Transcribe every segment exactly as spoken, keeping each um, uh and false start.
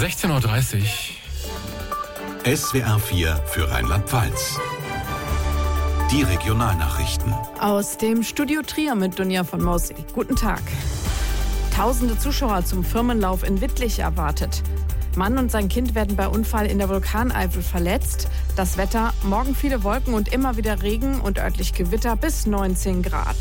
sechzehn Uhr dreißig. S W R vier für Rheinland-Pfalz. Die Regionalnachrichten. Aus dem Studio Trier mit Dunja von Mosi. Guten Tag. Tausende Zuschauer zum Firmenlauf in Wittlich erwartet. Mann und sein Kind werden bei Unfall in der Vulkaneifel verletzt. Das Wetter, morgen viele Wolken und immer wieder Regen und örtlich Gewitter bis neunzehn Grad.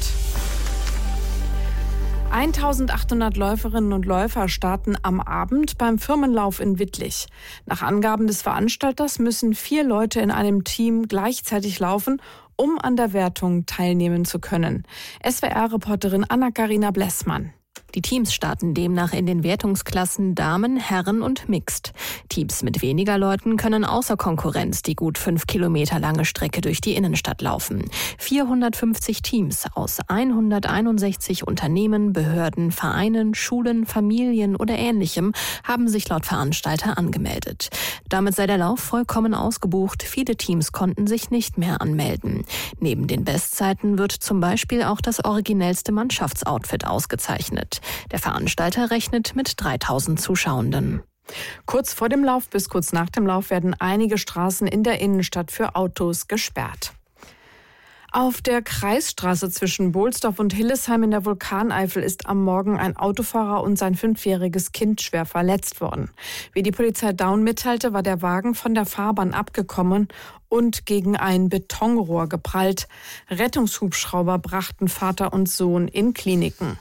eintausendachthundert Läuferinnen und Läufer starten am Abend beim Firmenlauf in Wittlich. Nach Angaben des Veranstalters müssen vier Leute in einem Team gleichzeitig laufen, um an der Wertung teilnehmen zu können. S W R-Reporterin Anna-Karina Blessmann. Die Teams starten demnach in den Wertungsklassen Damen, Herren und Mixed. Teams mit weniger Leuten können außer Konkurrenz die gut fünf Kilometer lange Strecke durch die Innenstadt laufen. vierhundertfünfzig Teams aus hunderteinundsechzig Unternehmen, Behörden, Vereinen, Schulen, Familien oder Ähnlichem haben sich laut Veranstalter angemeldet. Damit sei der Lauf vollkommen ausgebucht. Viele Teams konnten sich nicht mehr anmelden. Neben den Bestzeiten wird zum Beispiel auch das originellste Mannschaftsoutfit ausgezeichnet. Der Veranstalter rechnet mit dreitausend Zuschauenden. Kurz vor dem Lauf bis kurz nach dem Lauf werden einige Straßen in der Innenstadt für Autos gesperrt. Auf der Kreisstraße zwischen Bohlsdorf und Hillesheim in der Vulkaneifel ist am Morgen ein Autofahrer und sein fünfjähriges Kind schwer verletzt worden. Wie die Polizei Daun mitteilte, war der Wagen von der Fahrbahn abgekommen und gegen ein Betonrohr geprallt. Rettungshubschrauber brachten Vater und Sohn in Kliniken.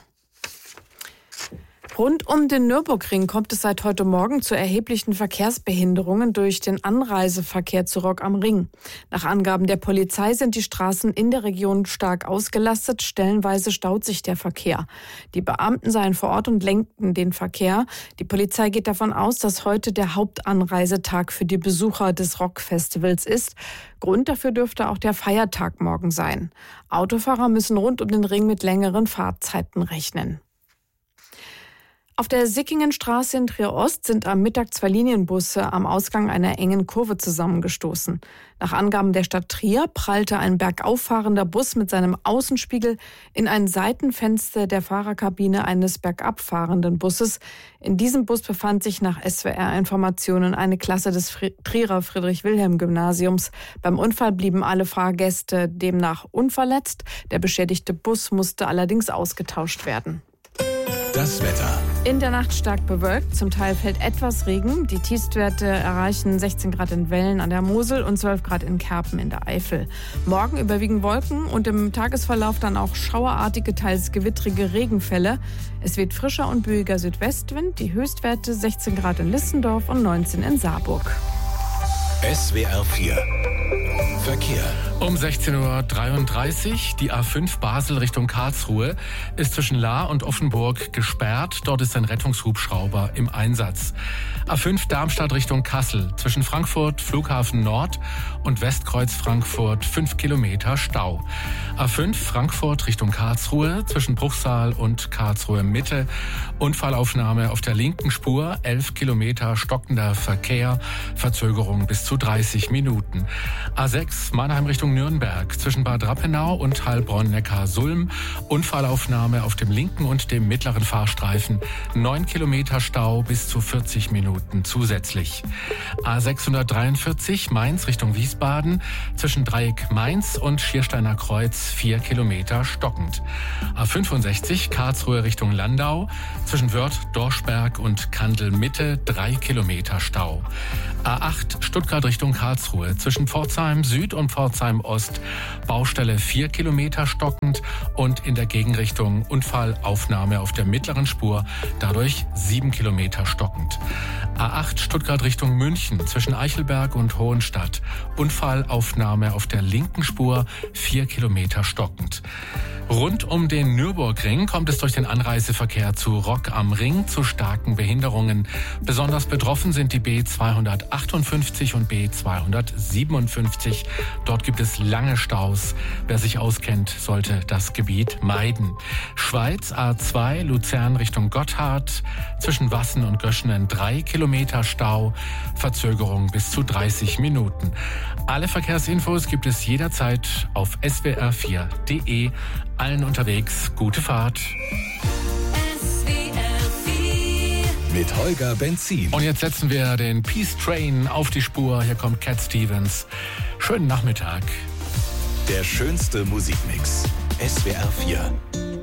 Rund um den Nürburgring kommt es seit heute Morgen zu erheblichen Verkehrsbehinderungen durch den Anreiseverkehr zu Rock am Ring. Nach Angaben der Polizei sind die Straßen in der Region stark ausgelastet, stellenweise staut sich der Verkehr. Die Beamten seien vor Ort und lenkten den Verkehr. Die Polizei geht davon aus, dass heute der Hauptanreisetag für die Besucher des Rockfestivals ist. Grund dafür dürfte auch der Feiertag morgen sein. Autofahrer müssen rund um den Ring mit längeren Fahrzeiten rechnen. Auf der Sickingenstraße in Trier-Ost sind am Mittag zwei Linienbusse am Ausgang einer engen Kurve zusammengestoßen. Nach Angaben der Stadt Trier prallte ein bergauffahrender Bus mit seinem Außenspiegel in ein Seitenfenster der Fahrerkabine eines bergabfahrenden Busses. In diesem Bus befand sich nach S W R-Informationen eine Klasse des Trierer Friedrich-Wilhelm-Gymnasiums. Beim Unfall blieben alle Fahrgäste demnach unverletzt. Der beschädigte Bus musste allerdings ausgetauscht werden. Das Wetter. In der Nacht stark bewölkt, zum Teil fällt etwas Regen. Die Tiefstwerte erreichen sechzehn Grad in Wellen an der Mosel und zwölf Grad in Kerpen in der Eifel. Morgen überwiegen Wolken und im Tagesverlauf dann auch schauerartige, teils gewittrige Regenfälle. Es weht frischer und böiger Südwestwind, die Höchstwerte sechzehn Grad in Lissendorf und neunzehn in Saarburg. S W R vier Verkehr. Um sechzehn Uhr dreiunddreißig, die A fünf Basel Richtung Karlsruhe ist zwischen Lahr und Offenburg gesperrt. Dort ist ein Rettungshubschrauber im Einsatz. A fünf Darmstadt Richtung Kassel, zwischen Frankfurt Flughafen Nord und Westkreuz Frankfurt fünf Kilometer Stau. A fünf Frankfurt Richtung Karlsruhe, zwischen Bruchsal und Karlsruhe Mitte. Unfallaufnahme auf der linken Spur, elf Kilometer stockender Verkehr, Verzögerung bis zu dreißig Minuten. A sechs Mannheim Richtung Nürnberg, zwischen Bad Rappenau und Heilbronn-Neckar-Sulm. Unfallaufnahme auf dem linken und dem mittleren Fahrstreifen. neun Kilometer Stau bis zu vierzig Minuten zusätzlich. A sechshundertdreiundvierzig Mainz Richtung Wiesbaden, zwischen Dreieck Mainz und Schiersteiner Kreuz vier Kilometer stockend. A fünfundsechzig Karlsruhe Richtung Landau, zwischen Wörth, Dorschberg und Kandel Mitte drei Kilometer Stau. A acht Stuttgart Richtung Karlsruhe, zwischen Pforzheim Süd und Pforzheim Ost, Baustelle vier Kilometer stockend und in der Gegenrichtung Unfallaufnahme auf der mittleren Spur, dadurch sieben Kilometer stockend. A acht Stuttgart Richtung München, zwischen Eichelberg und Hohenstadt, Unfallaufnahme auf der linken Spur, vier Kilometer stockend. Rund um den Nürburgring kommt es durch den Anreiseverkehr zu Rock am Ring zu starken Behinderungen. Besonders betroffen sind die B zweihundertachtundfünfzig und B zweihundertsiebenundfünfzig. Dort gibt es lange Staus. Wer sich auskennt, sollte das Gebiet meiden. Schweiz A zwei Luzern Richtung Gotthard, zwischen Wassen und Göschenen drei Kilometer Stau, Verzögerung bis zu dreißig Minuten. Alle Verkehrsinfos gibt es jederzeit auf S W R vier Punkt de. Allen unterwegs gute Fahrt. Mit mit Holger Benzin. Und jetzt setzen wir den Peace Train auf die Spur. Hier kommt Cat Stevens. Schönen Nachmittag. Der schönste Musikmix. S W R vier.